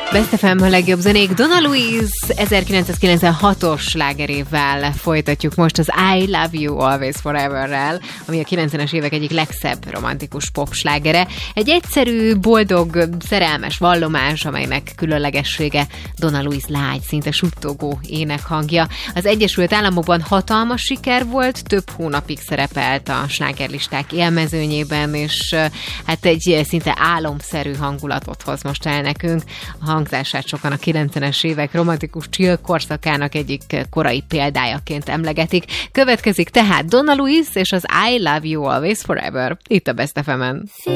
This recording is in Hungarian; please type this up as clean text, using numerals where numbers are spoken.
Best FM a legjobb zenék. Donna Louise 1996-os slágerével folytatjuk most az I Love You Always Forever-rel, ami a 90-es évek egyik legszebb romantikus pop slágere. Egy egyszerű, boldog, szerelmes vallomás, amelynek különlegessége Donna Louise lágy, szinte suttogó énekhangja. Az Egyesült Államokban hatalmas siker volt, több hónapig szerepelt a slágerlisták élmezőnyében, és hát egy szinte álomszerű hangulatot hoz most el nekünk. A hangzását sokan a 90-es évek romantikus chill korszakának egyik korai példájaként emlegetik. Következik tehát Donna Louise és az I Love You Always Forever itt a Best FM-en.